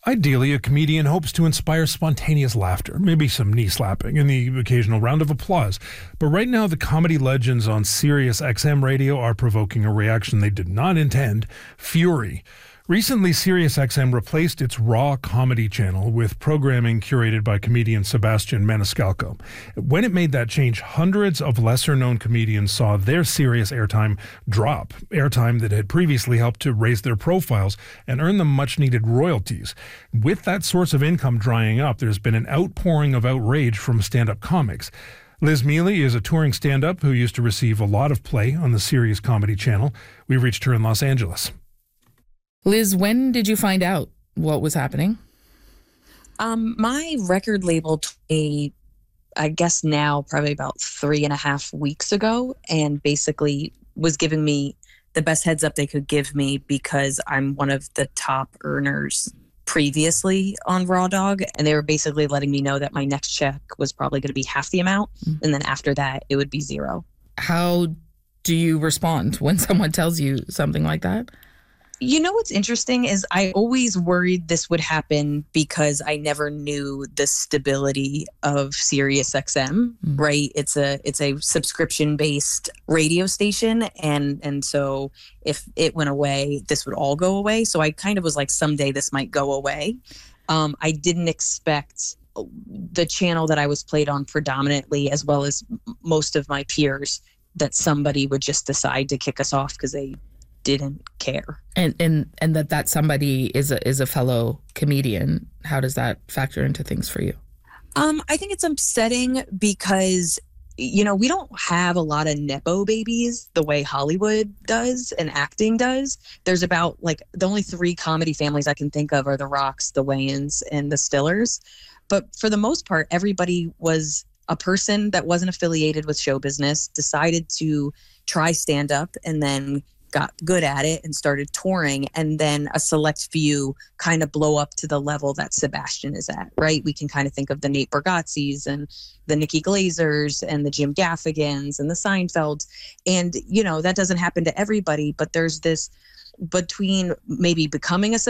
Ideally, a comedian hopes to inspire spontaneous laughter, maybe some knee slapping, and the occasional round of applause. But right now, the comedy legends on Sirius XM radio are provoking a reaction they did not intend: fury. Recently, SiriusXM replaced its Raw comedy channel with programming curated by comedian Sebastian Maniscalco. When it made that change, hundreds of lesser-known comedians saw their Sirius airtime drop, airtime that had previously helped to raise their profiles and earn them much-needed royalties. With that source of income drying up, there's been an outpouring of outrage from stand-up comics. Liz Mealy is a touring stand-up who used to receive a lot of play on the Sirius comedy channel. We reached her in Los Angeles. Liz, when did you find out what was happening? My record label told me, I guess now, probably about 3.5 weeks ago, and basically was giving me the best heads up they could give me because I'm one of the top earners previously on Raw Dog. And they were basically letting me know that my next check was probably going to be half the amount. Mm-hmm. And then after that, it would be zero. How do you respond when someone tells you something like that? You know what's interesting is I always worried this would happen because I never knew the stability of SiriusXM, right? It's a subscription-based radio station, and so if it went away, this would all go away. So I kind of was like, someday this might go away. I didn't expect the channel that I was played on predominantly, as well as most of my peers, that somebody would just decide to kick us off because they didn't care. And that somebody is a fellow comedian. How does that factor into things for you? I think it's upsetting because, we don't have a lot of Nepo babies the way Hollywood does and acting does. There's about the only 3 comedy families I can think of are the Rocks, the Wayans, and the Stillers. But for the most part, everybody was a person that wasn't affiliated with show business, decided to try stand up, and then got good at it and started touring, and then a select few kind of blow up to the level that Sebastian is at, right? We can kind of think of the Nate Bargatzes and the Nikki Glazers and the Jim Gaffigans and the Seinfelds. And, that doesn't happen to everybody, but there's this between maybe becoming a